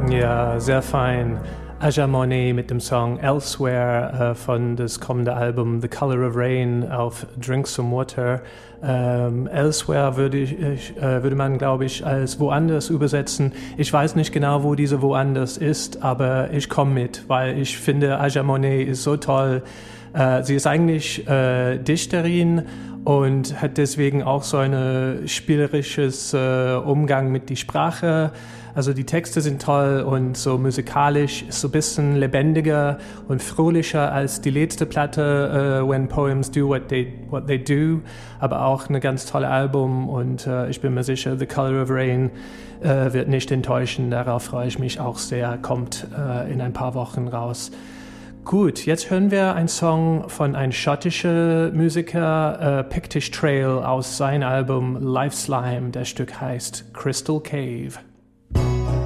Ja, sehr fein. Aja Monet mit dem Song Elsewhere von das kommende Album The Color of Rain auf Drink Some Water. Elsewhere würde man, glaube ich, als woanders übersetzen. Ich weiß nicht genau, wo diese woanders ist, aber ich komme mit, weil ich finde, Aja Monet ist so toll. Sie ist eigentlich Dichterin und hat deswegen auch so ein spielerisches Umgang mit der Sprache. Also die Texte sind toll und so musikalisch ist so ein bisschen lebendiger und fröhlicher als die letzte Platte When Poems Do What They Do, aber auch ein ganz tolles Album und ich bin mir sicher, The Color of Rain wird nicht enttäuschen. Darauf freue ich mich auch sehr, kommt in ein paar Wochen raus. Gut, jetzt hören wir einen Song von einem schottischen Musiker, Pictish Trail, aus seinem Album Life Slime. Das Stück heißt Crystal Cave.